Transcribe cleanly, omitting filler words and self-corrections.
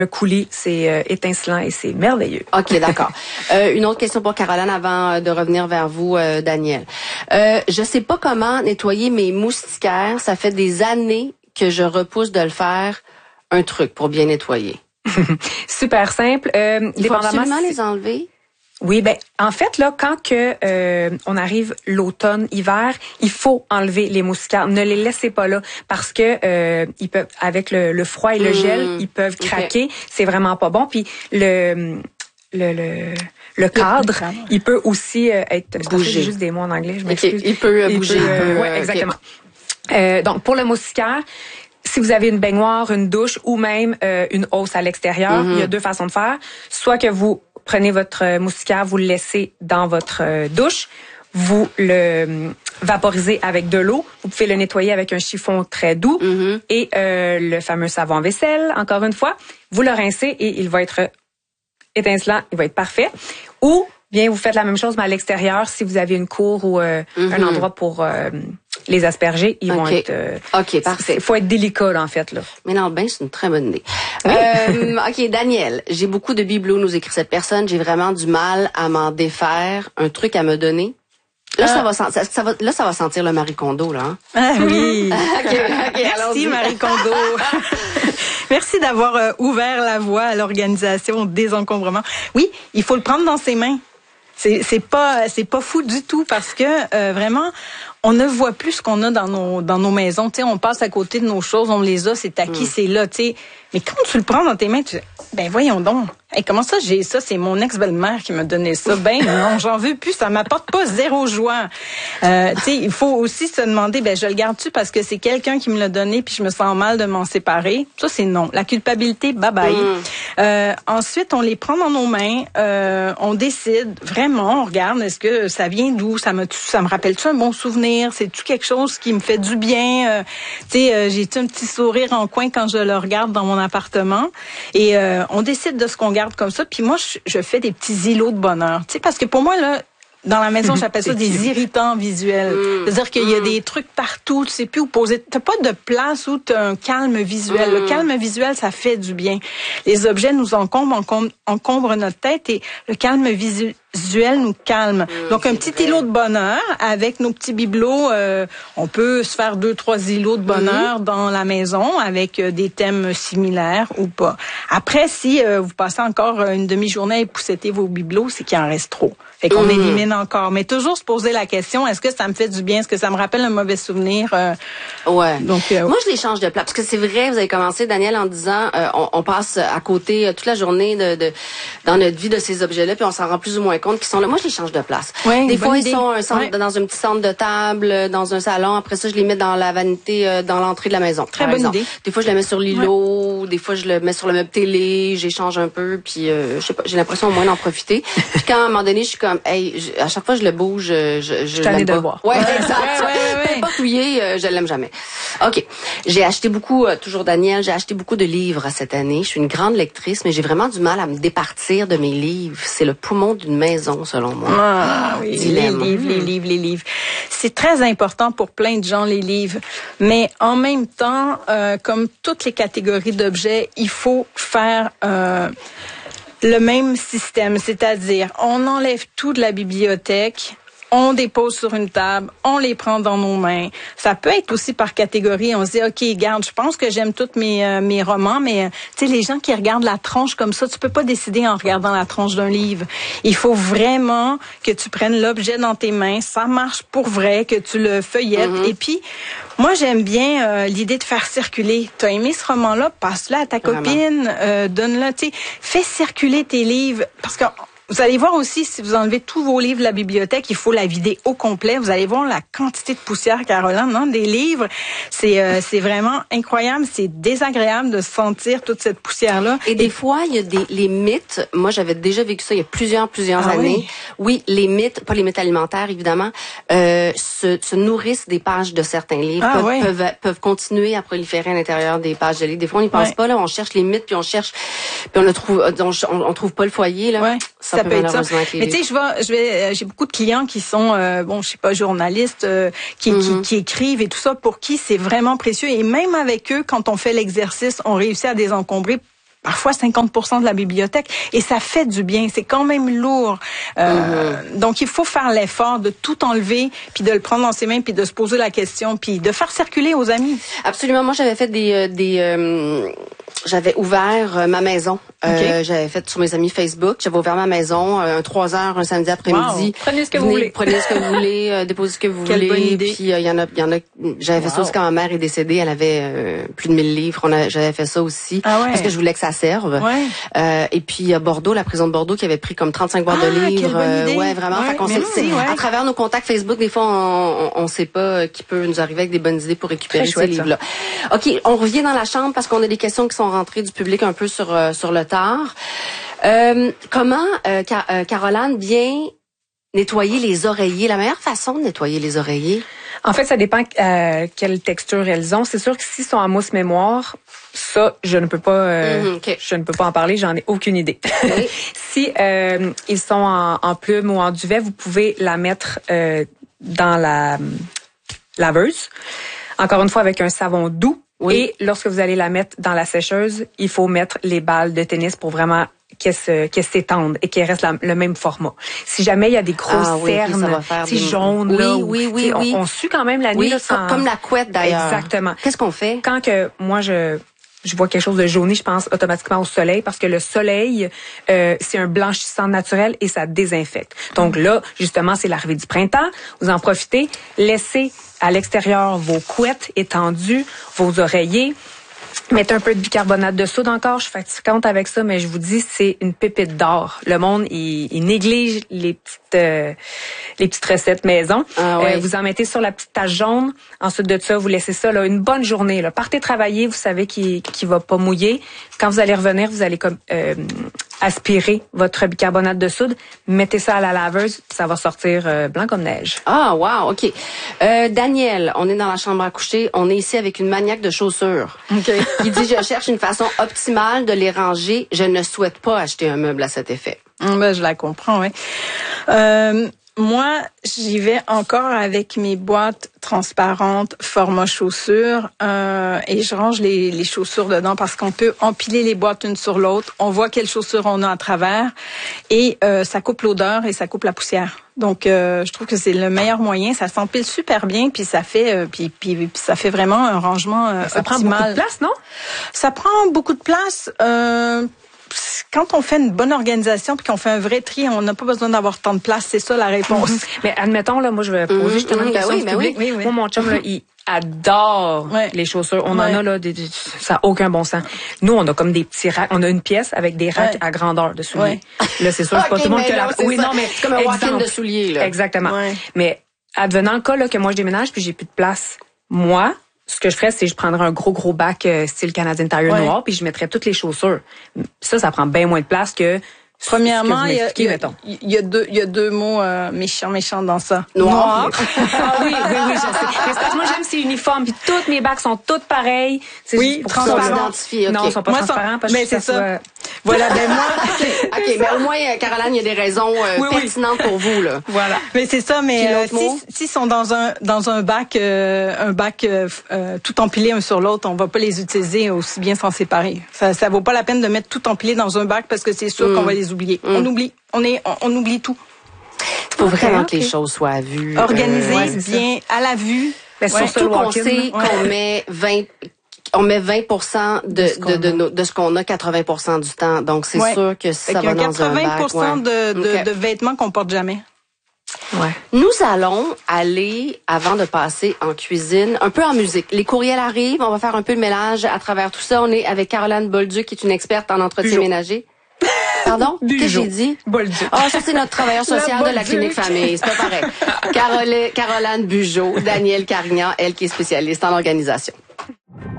Le coulis, c'est étincelant et c'est merveilleux. OK, d'accord. Une autre question pour Caroline avant de revenir vers vous, Daniel. Je sais pas comment nettoyer mes moustiquaires. Ça fait des années que je repousse de le faire. Un truc pour bien nettoyer. Super simple. Il faut absolument les enlever. Oui, ben en fait là, quand on arrive l'automne, hiver, il faut enlever les moustiquaires. Ne les laissez pas là parce que ils peuvent, avec le froid et le gel, ils peuvent craquer. Okay. C'est vraiment pas bon. Puis le cadre, il peut aussi être bougé. J'ai juste des mots en anglais. Je m'excuse. Okay. Il peut bouger. Oui, exactement. Okay. Donc pour le moustiquaire. Si vous avez une baignoire, une douche ou même une hausse à l'extérieur, il y a deux façons de faire. Soit que vous prenez votre moustiquaire, vous le laissez dans votre douche, vous le vaporisez avec de l'eau, vous pouvez le nettoyer avec un chiffon très doux et le fameux savon à vaisselle, encore une fois, vous le rincez et il va être étincelant, il va être parfait. Ou bien vous faites la même chose mais à l'extérieur si vous avez une cour ou un endroit pour les asperger, ils vont être... OK, parfait. Il faut être délicat, là, en fait. Là. Mais dans le bain, c'est une très bonne idée. Oui. OK, Daniel, j'ai beaucoup de bibelots, nous écrit cette personne. J'ai vraiment du mal à m'en défaire. Un truc à me donner? Là, ça va sentir le Marie Kondo, là. Hein? Ah oui. OK, merci, Marie Kondo. Merci d'avoir ouvert la voie à l'organisation Désencombrement. Oui, il faut le prendre dans ses mains. C'est pas fou du tout parce que vraiment on ne voit plus ce qu'on a dans nos maisons. Tu sais, on passe à côté de nos choses, on les a, c'est acquis, c'est là. Tu sais, mais quand tu le prends dans tes mains, tu dis, ben voyons donc. Hey, comment ça j'ai ça? C'est mon ex-belle-mère qui m'a donné ça. Ben non, j'en veux plus. Ça m'apporte pas zéro joie. Tu sais, il faut aussi se demander, ben je le garde-tu parce que c'est quelqu'un qui me l'a donné puis je me sens mal de m'en séparer. Ça c'est non. La culpabilité, bye bye. Ensuite, on les prend dans nos mains. On décide vraiment. On regarde. Est-ce que ça vient d'où? Ça me rappelle-tu un bon souvenir? C'est-tu quelque chose qui me fait du bien? Tu sais, j'ai-tu un petit sourire en coin quand je le regarde dans mon appartement? Et on décide de ce qu'on garde comme ça. Puis moi, je fais des petits îlots de bonheur. Tu sais, parce que pour moi, là, dans la maison, j'appelle ça des irritants visuels. C'est-à-dire qu'il y a des trucs partout, tu sais plus où poser. T'as pas de place où t'as un calme visuel. Le calme visuel, ça fait du bien. Les objets nous encombrent notre tête et le calme visuel nous calme. Donc, un petit îlot de bonheur avec nos petits bibelots. On peut se faire 2-3 îlots de bonheur dans la maison avec des thèmes similaires ou pas. Après, si vous passez encore une demi-journée à épousseter vos bibelots, c'est qu'il en reste trop. Fait qu'on élimine encore. Mais toujours se poser la question, est-ce que ça me fait du bien? Est-ce que ça me rappelle un mauvais souvenir? Ouais. Donc, moi, je les change de place. Parce que c'est vrai, vous avez commencé, Daniel, en disant, on passe à côté toute la journée dans notre vie de ces objets-là, puis on s'en rend plus ou moins compte qu'ils sont là. Moi, je les change de place. Ouais, des fois, ils sont dans un petit centre de table, dans un salon. Après ça, je les mets dans la vanité, dans l'entrée de la maison. Très bonne idée. Des fois, je les mets sur l'îlot. Des fois, je le mets sur le meuble télé. J'échange un peu, puis je sais pas, j'ai l'impression au moins d'en profiter. Puis quand, à un moment donné, je suis comme, hey, à chaque fois je le bouge, je l'aime pas. De le voir. Ouais, exact. Pas fouillé, je l'aime jamais. OK. J'ai acheté beaucoup, toujours Daniel, j'ai acheté beaucoup de livres cette année. Je suis une grande lectrice, mais j'ai vraiment du mal à me départir de mes livres. C'est le poumon d'une maison, selon moi. Ah oui, les livres. C'est très important pour plein de gens, les livres. Mais en même temps, comme toutes les catégories d'objets, il faut faire... le même système, c'est-à-dire on enlève tout de la bibliothèque, on dépose sur une table, on les prend dans nos mains. Ça peut être aussi par catégorie. On se dit, OK, regarde, je pense que j'aime tous mes romans, mais tu sais, les gens qui regardent la tronche comme ça, tu peux pas décider en regardant la tronche d'un livre. Il faut vraiment que tu prennes l'objet dans tes mains, ça marche pour vrai, que tu le feuillettes. Et puis, moi, j'aime bien l'idée de faire circuler. T'as aimé ce roman-là, passe-le à ta copine, donne-le, tu sais, fais circuler tes livres, parce que vous allez voir aussi, si vous enlevez tous vos livres de la bibliothèque, il faut la vider au complet. Vous allez voir la quantité de poussière, Caroline, non, des livres. C'est vraiment incroyable. C'est désagréable de sentir toute cette poussière-là. Et des fois, il y a les mythes. Moi, j'avais déjà vécu ça il y a plusieurs années. Oui, les mythes, pas les mythes alimentaires, évidemment, se nourrissent des pages de certains livres, peuvent continuer à proliférer à l'intérieur des pages de livres. Des fois, on n'y pense pas, là. On cherche les mythes, puis on trouve pas le foyer, là. Ouais. Ça peut être ça. Mais tu sais, j'ai beaucoup de clients qui sont, je sais pas, journalistes, qui écrivent et tout ça, pour qui c'est vraiment précieux. Et même avec eux, quand on fait l'exercice, on réussit à désencombrer parfois 50% de la bibliothèque. Et ça fait du bien. C'est quand même lourd. Donc, il faut faire l'effort de tout enlever, puis de le prendre dans ses mains, puis de se poser la question, puis de faire circuler aux amis. Absolument. Moi, j'avais fait j'avais ouvert ma maison. J'avais fait sur mes amis Facebook. J'avais ouvert ma maison 3 heures un samedi après-midi. Wow. Prenez ce que vous voulez. Prenez ce que vous voulez. Déposez ce que vous Quelle voulez. Bonne idée. Puis il y en a. J'avais fait ça aussi quand ma mère est décédée. Elle avait plus de 1000 livres. J'avais fait ça aussi parce que je voulais que ça serve. Et puis Bordeaux, la prison de Bordeaux, qui avait pris comme 35 boîtes de livres. Ouais, vraiment. Fait qu'on à travers nos contacts Facebook, des fois, on sait pas qui peut nous arriver avec des bonnes idées pour récupérer ces livres-là. OK, on revient dans la chambre parce qu'on a des questions qui sont rentrées du public un peu sur le tard. Comment, Caroline, bien nettoyer les oreillers? La meilleure façon de nettoyer les oreillers? En fait, ça dépend quelle texture elles ont. C'est sûr que s'ils sont en mousse mémoire, ça, je ne peux pas je ne peux pas en parler, j'en ai aucune idée. Oui. Si ils sont en plume ou en duvet, vous pouvez la mettre dans la laveuse. Encore une fois, avec un savon doux. Oui. Et lorsque vous allez la mettre dans la sécheuse, il faut mettre les balles de tennis pour vraiment qu'elles s'étendent et qu'elles restent le même format. Si jamais il y a des grosses cernes, jaunes, là, on sue quand même la nuit. Oui, là, comme la couette d'ailleurs. Exactement. Qu'est-ce qu'on fait? Quand que moi je vois quelque chose de jauni, je pense automatiquement au soleil parce que le soleil, c'est un blanchissant naturel et ça désinfecte. Donc là, justement, c'est l'arrivée du printemps. Vous en profitez. Laissez à l'extérieur vos couettes étendues, vos oreillers. Mettez un peu de bicarbonate de soude encore. Je suis fatigante avec ça, mais je vous dis, c'est une pépite d'or. Le monde, il néglige les petites recettes maison. Vous en mettez sur la petite tache jaune. Ensuite de ça, vous laissez ça là, une bonne journée. Là. Partez travailler, vous savez qu'il va pas mouiller. Quand vous allez revenir, vous allez comme aspirer votre bicarbonate de soude. Mettez ça à la laveuse, ça va sortir blanc comme neige. Ah, wow, OK. Daniel, on est dans la chambre à coucher. On est ici avec une maniaque de chaussures. OK. Il dit, je cherche une façon optimale de les ranger. Je ne souhaite pas acheter un meuble à cet effet. Ben, je la comprends, oui. Moi, j'y vais encore avec mes boîtes transparentes format chaussures et je range les chaussures dedans parce qu'on peut empiler les boîtes une sur l'autre. On voit quelles chaussures on a à travers et ça coupe l'odeur et ça coupe la poussière. Donc, je trouve que c'est le meilleur moyen. Ça s'empile super bien puis ça fait puis ça fait vraiment un rangement ça optimal. Prend beaucoup de place, non? Ça prend beaucoup de place. Quand on fait une bonne organisation puis qu'on fait un vrai tri, on n'a pas besoin d'avoir tant de place. C'est ça la réponse. Mais admettons, là, moi, je vais poser justement une question publique. Oui. Moi, mon chum, là, il adore les chaussures. On en a, là, ça n'a aucun bon sens. Nous, on a comme des petits racks. On a une pièce avec des racks à grandeur de souliers. Là, c'est sûr, c'est pas tout le monde qui a Oui, non, mais c'est comme un walk-in de souliers, là. Exactement. Mais advenant le cas, là, que moi, je déménage puis j'ai plus de place, moi, ce que je ferais, c'est que je prendrais un gros bac style Canadian Tire noir, puis je mettrais toutes les chaussures. Ça prend bien moins de place que Premièrement, il y a deux mots méchants dans ça. Noir. Oui, je sais. Mais parce que moi, j'aime c'est uniforme, puis toutes mes bacs sont toutes pareilles. Oui, transparents. Okay. Non, ils sont pas transparents parce que c'est ça. Voilà, moi. OK, mais au moins, Caroline, il y a des raisons pertinentes pour vous, là. Voilà. Mais c'est ça, mais s'ils sont dans un bac tout empilé un sur l'autre, on va pas les utiliser aussi bien s'en séparer. Ça vaut pas la peine de mettre tout empilé dans un bac parce que c'est sûr qu'on va les oublier. On oublie tout. Il faut vraiment que les choses soient à vue. Organisées, bien, à la vue. Surtout qu'on sait qu'on met 20% de ce qu'on a 80% du temps. Donc, c'est sûr que ça va dans un bac. 80% de vêtements qu'on porte jamais. Ouais. Nous allons aller, avant de passer en cuisine, un peu en musique. Les courriels arrivent, on va faire un peu le mélange à travers tout ça. On est avec Caroline Bolduc, qui est une experte en entretien ménager. Pardon? Qu'est-ce que j'ai dit? Bolduc. Ah, ça, c'est notre travailleur social de la clinique famille. C'est pas pareil. Caroline Bugeaud, Danielle Carignan, elle qui est spécialiste en organisation.